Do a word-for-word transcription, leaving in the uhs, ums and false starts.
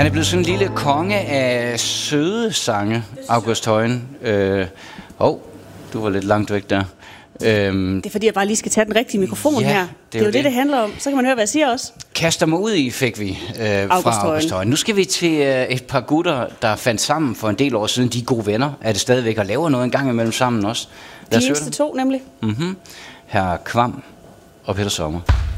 Han er blevet sådan en lille konge af søde sange, August Højen. Øh, oh, du var lidt langt væk der. Øhm, det er fordi, jeg bare lige skal tage den rigtige mikrofon ja, her. Det er, det er jo det, det, det handler om. Så kan man høre, hvad jeg siger også. Kaster mig ud i, fik vi øh, fra August Højen. Nu skal vi til øh, et par gutter, der fandt sammen for en del år siden. De er gode venner. Er det stadigvæk og laver noget en gang imellem sammen også? De eneste to, nemlig. Mhm. Herr Kvam og Peter Sommer.